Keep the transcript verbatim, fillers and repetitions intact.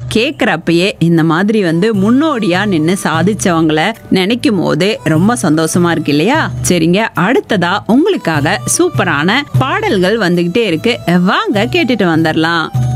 கேக்குறப்பயே இந்த மாதிரி வந்து முன்னோடியா நின்னு சாதிச்சவங்கள நினைக்கும் போதே ரொம்ப சந்தோஷமா இருக்கு இல்லையா? சரிங்க, அடுத்ததா உங்களுக்காக சூப்பரான பாடல்கள் வந்துகிட்டே இருக்கு, வாங்க கேட்டுட்டு வந்துடலாம்.